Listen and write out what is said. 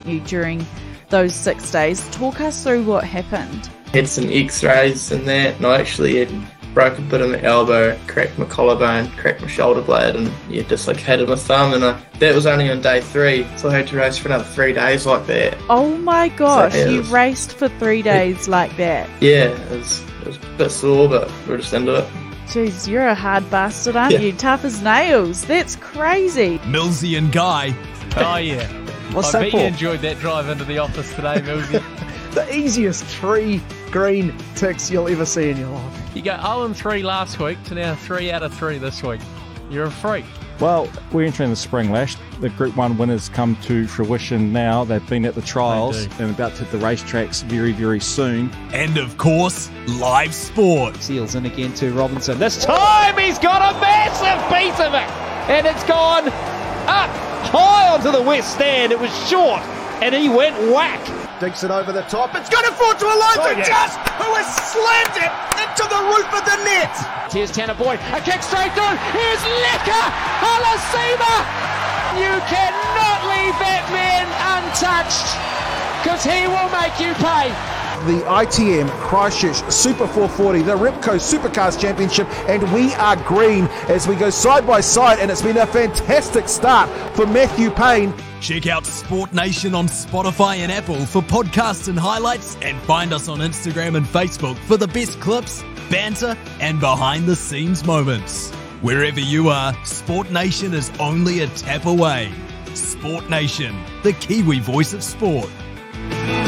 you, during those 6 days. Talk us through what happened. Had some x-rays and that, and I actually had broke a bit of my elbow, cracked my collarbone, cracked my shoulder blade, and dislocated my thumb, and that was only on day 3, so I had to race for another 3 days like that. Oh my gosh, So, you raced for 3 days like that? Yeah, it was a bit sore, but we're just into it. Jeez, you're a hard bastard, aren't you? Tough as nails. That's crazy. Millsy and Guy. Oh yeah. What's I that bet for? you enjoyed that drive into the office today, Millsy. The easiest 3 green ticks you'll ever see in your life. You go 0-3 last week to now 3 out of 3 this week. You're a freak. Well, we're entering the spring, Lash. The Group 1 winners come to fruition now. They've been at the trials and about to hit the racetracks very, very soon. And of course, live sport. Seals in again to Robinson. This time he's got a massive piece of it. And it's gone up high onto the west stand. It was short and he went whack. Dinks it over the top. It's going to fall to Elijah Just, who has slammed it into the roof of the net. Here's Tanner Boyd. A kick straight through. Here's Leka Halasima. You cannot leave that man untouched because he will make you pay. The ITM Christchurch Super 440, the Repco Supercars Championship, and we are green as we go side by side, and it's been a fantastic start for Matthew Payne. Check out Sport Nation on Spotify and Apple for podcasts and highlights, and find us on Instagram and Facebook for the best clips, banter, and behind-the-scenes moments. Wherever you are, Sport Nation is only a tap away. Sport Nation, the Kiwi voice of sport.